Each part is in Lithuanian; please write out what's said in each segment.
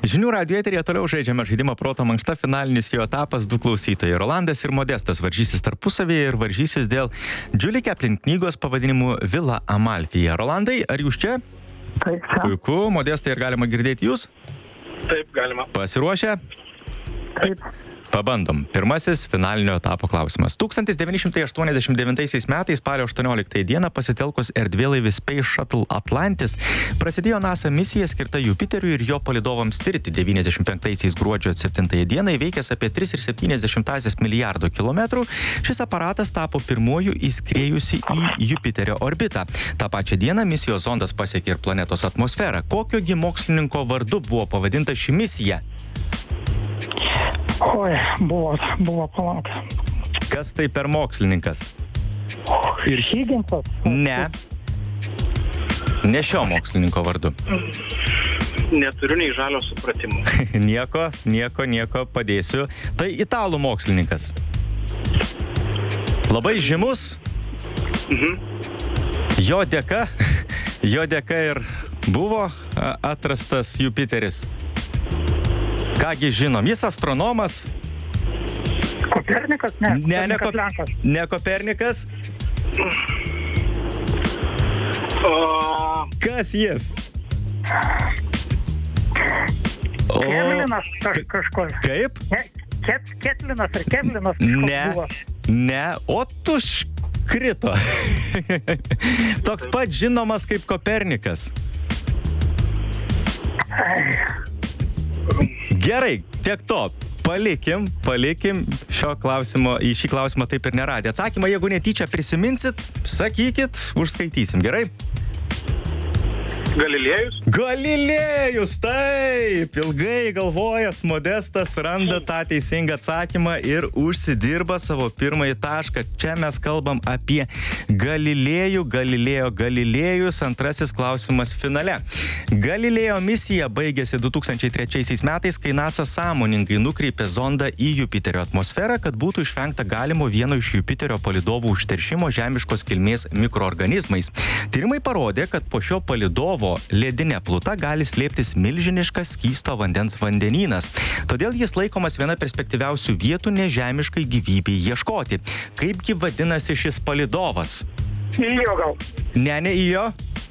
Žinių radijo eteryje toliau žaidžiame žaidimą Proto mankšta, finalinis jo etapas, du klausytojai. Rolandas ir Modestas varžysis tarpusavėje ir varžysis dėl Julie Kaplan knygos pavadinimu Vila Amalfija. Rolandai, ar jūs čia? Taip, čia. Puiku, Modestai, ar galima girdėti jūs? Taip, galima. Pasiruošę? Taip. Pabandom. Pirmasis finalinio etapo klausimas. 1989 metais spalio 18 dieną pasitelkus erdvėlaivį Space Shuttle Atlantis prasidėjo NASA misija skirta Jupiteriui ir jo palydovams tirti. 95 gruodžio 7 dieną įveikęs apie 3,7 milijardo kilometrų, šis aparatas tapo pirmuoju įskriejusi į Jupiterio orbitą. Ta pačia diena misijos zondas pasiekė ir planetos atmosferą. Kokiogi mokslininko vardu buvo pavadinta ši misija? Oi, buvo palauk. Kas tai per mokslininkas? Ir Higginsas. Ne. Ne šio mokslininko vardu. Neturiu nei žalio supratimo. Nieko, padėsiu. Tai italų mokslininkas. Labai žymus. Jo dėka ir buvo atrastas Jupiteris. Kągi žinom, jis astronomas. Kopernikas? Ne, Lenkas. Ne Kopernikas. Kas jis? Kevlinas kažkoks. Kaip? Ketlinas ar Kevlinas Ne, ne, o tu krito. Toks pat žinomas kaip Kopernikas. Gerai, tiek to. Palikim šio klausimo, į šį klausimą taip ir neradę. Atsakymą, jeigu netyčia prisiminsit, sakykit, užskaitysim, gerai? Galilėjus, taip! Ilgai galvojęs Modestas randa tą teisingą atsakymą ir užsidirba savo pirmąjį tašką. Čia mes kalbam apie Galilėjus, antrasis klausimas finale. Galilėjo misija baigėsi 2003 metais, kai NASA sąmoningai nukreipė zondą į Jupiterio atmosferą, kad būtų išvengta galimo vieno iš Jupiterio palydovų užteršimo žemiškos kilmės mikroorganizmais. Tyrimai parodė, kad po šio palydovo ledinė pluta gali slėptis milžiniškas skysto vandens vandenynas. Todėl jis laikomas viena perspektyviausių vietų nežemiškai gyvybei ieškoti. Kaipgi vadinasi šis palydovas? Ijo gal. Ne Ijo.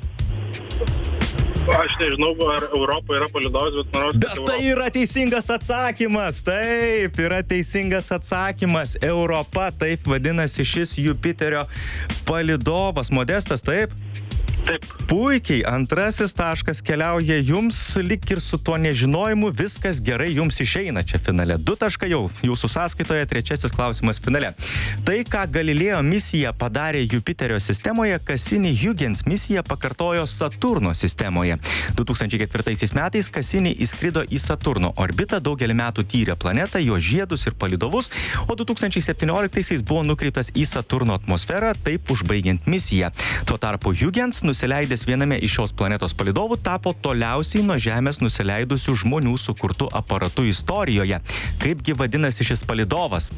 Aš nežinau, ar Europoje yra palydovas, bet manau, Bet tai yra teisingas atsakymas. Taip, yra teisingas atsakymas. Europa, taip vadinasi šis Jupiterio palydovas. Modestas, taip? Taip. Puikiai, antrasis taškas keliauja jums, lyg ir su tuo nežinojimu, viskas gerai jums išeina čia finale. 2 taškai jau jūsų sąskaitoje, trečiasis klausimas finale. Tai, ką Galilėjo misija padarė Jupiterio sistemoje, Cassini-Huygens misija pakartojo Saturno sistemoje. 2004 metais Cassini įskrido į Saturno orbitą, daugelį metų tyrė planetą, jo žiedus ir palydovus, o 2017 buvo nukreiptas į Saturno atmosferą, taip užbaigiant misiją. Tuo tarpu Huygens, nusileidęs viename iš šios planetos palydovų, tapo toliausiai nuo Žemės nusileidusių žmonių sukurtų aparatų istorijoje. Kaipgi vadinasi šis palydovas?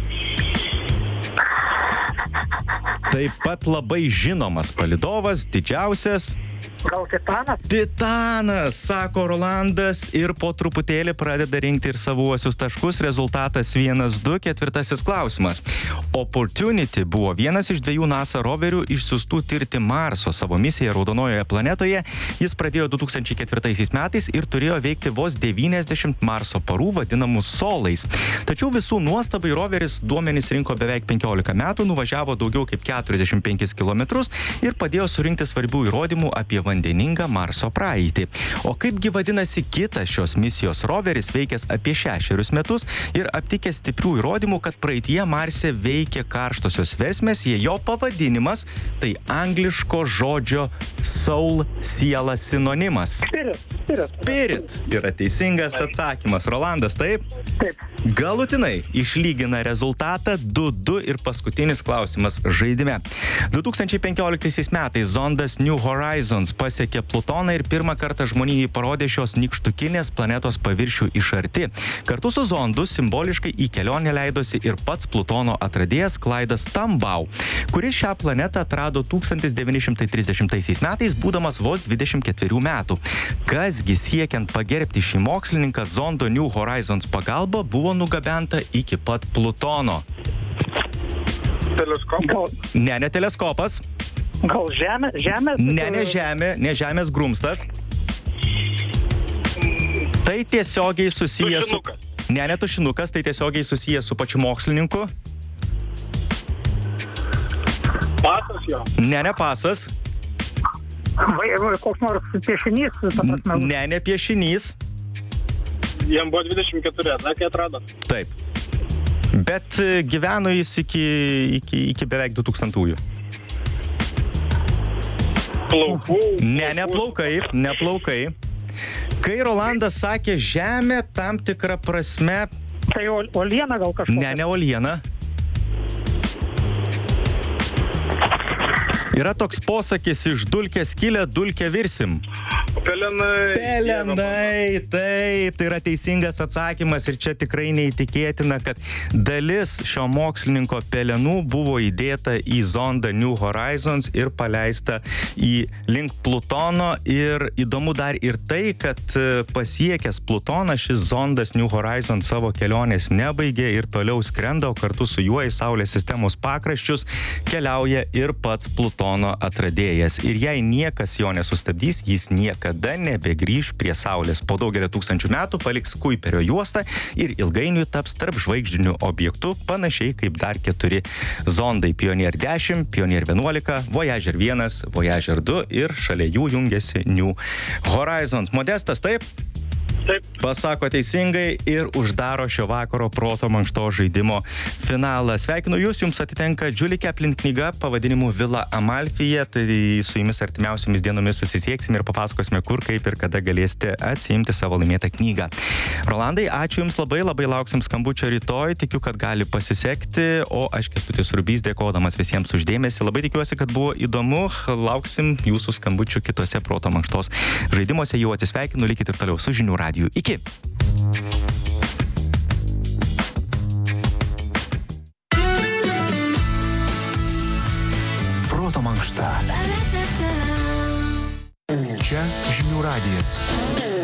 Taip pat labai žinomas palydovas, didžiausias. Gal Titanas? Titanas, sako Rolandas ir po truputėlį pradeda rinkti ir savuosius taškus. Rezultatas 1-2, ketvirtasis klausimas. Opportunity buvo vienas iš 2 NASA roverių išsiųstų tirti Marso savo misiją Raudonojoje planetoje. Jis pradėjo 2004 metais ir turėjo veikti vos 90 Marso parų vadinamų solais. Tačiau visų nuostabai roveris duomenys rinko beveik 15 metų, nuvažiavo daugiau kaip 45 kilometrus ir padėjo surinkti svarbių įrodymų apie vandeningą Marso praeitį. O kaipgi vadinasi kitas šios misijos roveris, veikęs apie 6 metus ir aptikęs stiprių įrodymų, kad praeityje Marse veikė karštosios versmės, jei jo pavadinimas tai angliško žodžio soul, siela sinonimas. Spirit. Spirit yra teisingas atsakymas. Rolandas, taip? Taip. galutinai išlygina rezultatą 2-2 ir paskutinis klausimas žaidime. 2015 metais zondas New Horizons pasiekė Plutoną ir pirmą kartą žmonijai parodė šios nykštukinės planetos paviršių iš arti. Kartu su zondu simboliškai į kelionę leidosi ir pats Plutono atradėjas Clydas Tombaugh, kuris šią planetą atrado 1930 metais, būdamas vos 24 metų. Kasgi siekiant pagerbti šį mokslininką, zondo New Horizons pagalba buvo nugabenta iki pat Plutono. Teleskopas. Gal, Ne teleskopas, gal žemė? ne žemė, ne žemės grumstas. Tai tiesiogiai susijęs su... Tušinukas. Ne tušinukas, tai tiesiogiai susijęs su pačiu mokslininku. Pasas jo. Ne pasas, Koks nors piešinys, ta prasme. ne piešinys. Jam buvo 24, na, kai atrado. Taip. Bet gyveno jis iki beveik 2000-ųjų. Plaukų. Ne plaukai. Kai Rolandas sakė žemė, tam tikrą prasme, Tai uoliena gal kažkokia? ne uoliena. Yra toks posakis, iš dulkės kilę, dulkę virsim. Pelenai. Pelenai, tai yra teisingas atsakymas ir čia tikrai neįtikėtina, kad dalis šio mokslininko pelenų buvo įdėta į zondą New Horizons ir paleista į link Plutono. Ir įdomu dar ir tai, kad pasiekęs Plutoną šis zondas New Horizons savo kelionės nebaigė ir toliau skrenda, o kartu su juo į Saulės sistemos pakraščius keliauja ir pats Plutono atradėjas. Ir jei niekas jo nesustabdys, jis niekada nebegrįš prie Saulės. Po daugelio tūkstančių metų paliks Kuiperio juostą ir ilgainiui taps tarp žvaigždinių objektų, panašiai kaip dar 4 zondai Pioneer 10, Pioneer 11, Voyager 1, Voyager 2 ir šalia jų jungiasi New Horizons. Modestas, taip? Taip. Pasako teisingai ir uždaro šio vakaro proto mankšto žaidimo finalą. Sveikinu jūs, jums atitenka Julie Kaplan knyga pavadinimu Vila Amalfija. Tai su jumis artimiausiomis dienomis susisieksime ir papasakosime, kur, kaip ir kada galėsite atsiimti savo laimėtą knygą. Rolandai, ačiū jums labai lauksim skambučio rytoj. Tikiu, kad gali pasisekti, o aš Kęstutis Rubys, dėkodamas visiems už dėmesį. Labai tikiuosi, kad buvo įdomu. Lauksim jūsų skambučių kitose proto mankštos žaidimuose. Jau atsisveikinu, likit ir toliau su Žinių radiju. Iki. Proto mankšta. Čia Žinių radijas.